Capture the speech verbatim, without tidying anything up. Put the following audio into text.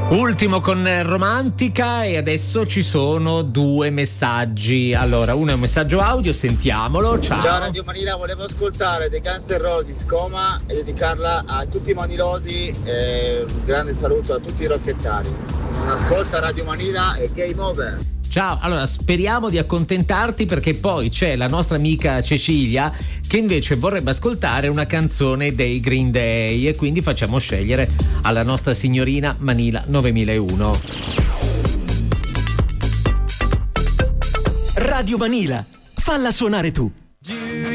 Ultimo con Romantica e adesso ci sono due messaggi. Allora, uno è un messaggio audio, sentiamolo. Ciao. Ciao Radio Manila, volevo ascoltare The Guns N' Roses Coma e dedicarla a tutti i manilosi. Eh, un grande saluto a tutti i rockettari. Un ascolta Radio Manila e Game Over. Ciao, allora speriamo di accontentarti perché poi c'è la nostra amica Cecilia che invece vorrebbe ascoltare una canzone dei Green Day e quindi facciamo scegliere alla nostra signorina Manila novemilauno. Radio Manila, falla suonare tu.